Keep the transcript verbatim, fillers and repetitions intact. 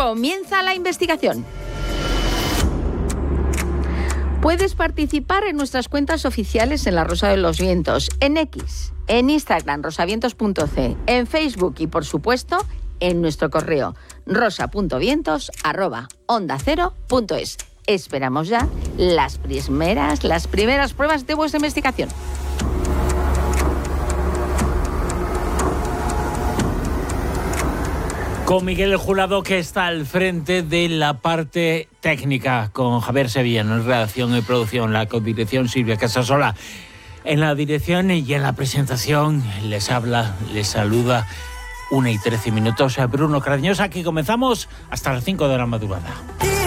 Comienza la investigación. Puedes participar en nuestras cuentas oficiales en La Rosa de los Vientos, en X, en Instagram, rosavientos punto c, en Facebook y, por supuesto, en nuestro correo rosa punto vientos arroba onda cero punto es. Esperamos ya las primeras, las primeras pruebas de vuestra investigación. Con Miguel el Jurado, que está al frente de la parte técnica, con Javier Sevillano en redacción y producción, la codirección Silvia Casasola en la dirección y en la presentación. Les habla, les saluda una y trece minutos Bruno Cardeñosa. Aquí comenzamos hasta las cinco de la madrugada.